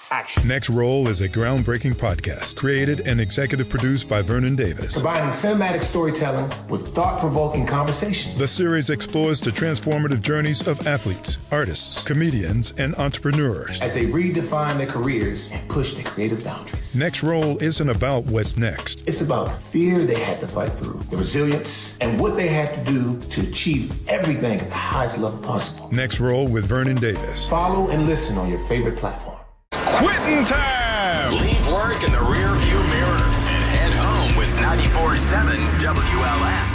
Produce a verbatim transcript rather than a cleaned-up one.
action. Next Roll is a groundbreaking podcast created and executive produced by Vernon Davis. Combining cinematic storytelling with thought-provoking conversations. The series explores the transformative journeys of athletes, artists, comedians, and entrepreneurs as they redefine their careers and push their creative boundaries. Next Roll isn't about what's next. It's about the fear they had to fight through, the resilience, and what they had to do to achieve everything at the highest level possible. Next Roll with Vernon Davis. Follow and listen on your favorite platform. Quitting time! Leave work in the rear view mirror and head home with ninety-four point seven W L S.